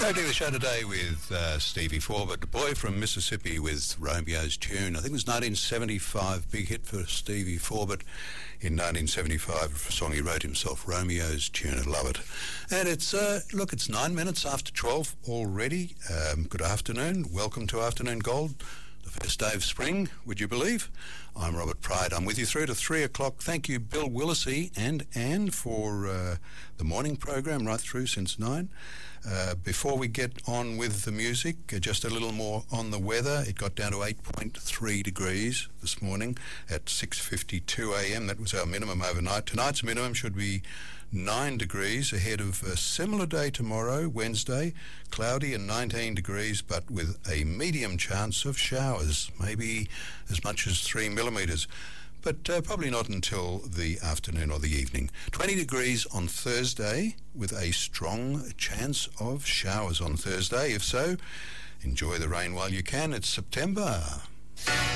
Opening the show today with Stevie Forbert, the boy from Mississippi with Romeo's Tune. I think it was 1975, big hit for Stevie Forbert in 1975, a song he wrote himself, Romeo's Tune. I love it. And it's, it's 9 minutes after 12 already. Good afternoon. Welcome to Afternoon Gold, the first day of spring, would you believe? I'm Robert Pride. I'm with you through to 3 o'clock. Thank you, Bill Willisey and Anne, for the morning program right through since 9. Before we get on with the music, just a little more on the weather. It got down to 8.3 degrees this morning at 6:52 a.m. That was our minimum overnight. Tonight's minimum should be 9 degrees, ahead of a similar day tomorrow, Wednesday, cloudy and 19 degrees, but with a medium chance of showers, maybe as much as 3 millimetres. But probably not until the afternoon or the evening. 20 degrees on Thursday with a strong chance of showers on Thursday. If so, enjoy the rain while you can. It's September.